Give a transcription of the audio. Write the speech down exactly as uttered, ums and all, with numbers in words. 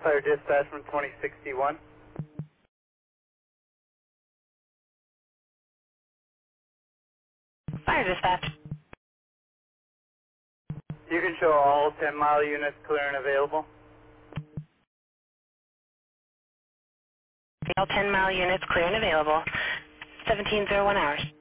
Fire dispatch from twenty sixty-one. Fire dispatch. You can show all ten mile units clear and available. All ten mile units clear and available. seventeen oh one hours.